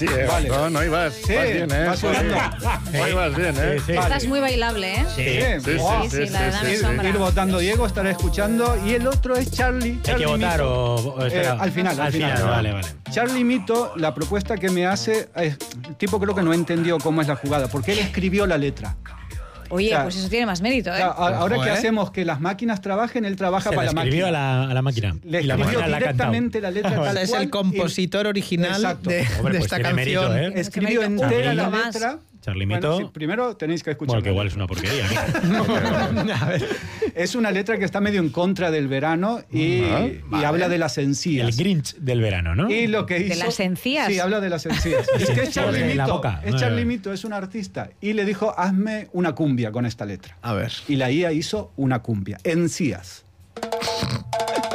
Sí, vale. no ibas. Sí, vas bien, vas subiendo. Hoy vas bien, Sí. Estás Vale. muy bailable, ¿eh? Sí, Sí, sí, la verdad me asombra. Ir votando Diego, estaré escuchando. Y el otro es Charlie. ¿Hay que votar Mito. o espera? Al final. Vale. Charlie Mito, la propuesta que me hace, el tipo creo que no entendió cómo es la jugada, porque él escribió la letra. Oye, O sea, pues eso tiene más mérito, ¿eh? O sea, ahora Ojo, que hacemos que las máquinas trabajen, él trabaja Se para la la escribió máquina. a la máquina. Le y la escribió máquina la ha cantado. directamente la letra O tal sea, es cual, el compositor original Exacto. de Hombre, pues esta tiene canción. mérito, ¿eh? Escribió Charlie entera la Mito. letra. Charlie Bueno, Mito. sí, primero tenéis que escuchar. Bueno, que igual es una porquería. A ver. Es una letra que está medio en contra del verano y habla de las encías. El Grinch del verano, ¿no? Y lo que hizo, ¿De las encías? Sí, habla de las encías. Es que es Charlie De la Mito. boca. Es Charlie Mito, es un artista. Y le dijo, hazme una cumbia con esta letra. A ver. Y la IA hizo una cumbia. Encías.